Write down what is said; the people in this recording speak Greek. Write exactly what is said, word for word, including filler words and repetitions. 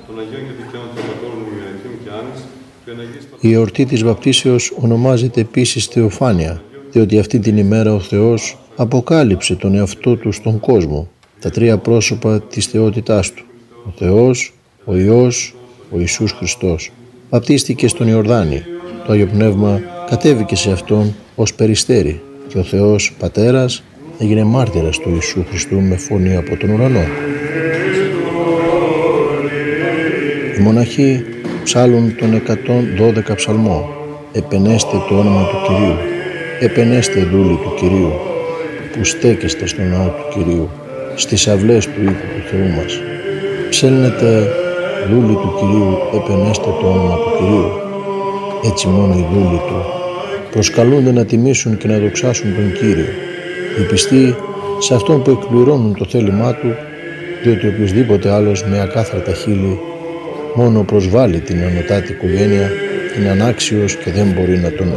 Η εορτή της βαπτίσεως ονομάζεται επίσης Θεοφάνεια, διότι αυτή την ημέρα ο Θεός αποκάλυψε τον εαυτό Του στον κόσμο, τα τρία πρόσωπα της θεότητάς Του, ο Θεός, ο Υιός, ο Ιησούς Χριστός. Βαπτίστηκε στον Ιορδάνη, το Άγιο Πνεύμα κατέβηκε σε Αυτόν ως περιστέρι και ο Θεός Πατέρας έγινε μάρτυρας του Ιησού Χριστού με φωνή από τον ουρανό. Οι μοναχοί ψάλλουν τον εκατόν δώδεκα ψαλμό. Επενέστε το όνομα του Κυρίου. Επενέστε δούλοι του Κυρίου, που στέκεστε στον ναό του Κυρίου, στις αυλές του οίκου του Θεού μας. Ψέλνετε δούλοι του Κυρίου, επενέστε το όνομα του Κυρίου. Έτσι μόνο οι δούλοι Του προσκαλούνται να τιμήσουν και να δοξάσουν τον Κύριο. Οι πιστοί σε αυτόν που εκπληρώνουν το θέλημά Του, διότι οποιοσδήποτε άλλος με ακάθαρτα χείλη μόνο προσβάλλει την ανωτάτη οικογένεια, είναι ανάξιος και δεν μπορεί να τον